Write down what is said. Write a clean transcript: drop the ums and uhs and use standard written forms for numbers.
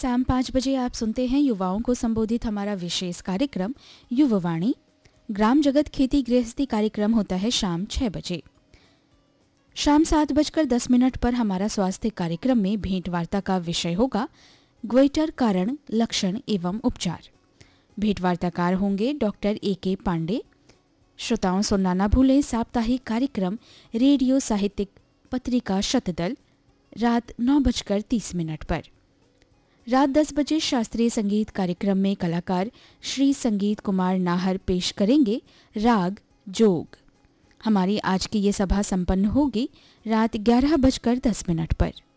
शाम 5 बजे आप सुनते हैं युवाओं को संबोधित हमारा विशेष कार्यक्रम युववाणी। ग्राम जगत खेती गृहस्थी कार्यक्रम होता है शाम 6 बजे। शाम 7:10 पर हमारा स्वास्थ्य कार्यक्रम में भेंट वार्ता का विषय होगा ग्वेटर कारण, लक्षण एवं उपचार। भेंट वार्ताकार होंगे डॉक्टर AK पांडे। श्रोताओं, सुनना न भूलें साप्ताहिक कार्यक्रम रेडियो साहित्यिक पत्रिका शतदल रात 9:30 पर। रात 10 बजे शास्त्रीय संगीत कार्यक्रम में कलाकार श्री संगीत कुमार नाहर पेश करेंगे राग जोग। हमारी आज की ये सभा संपन्न होगी रात 11:10 पर।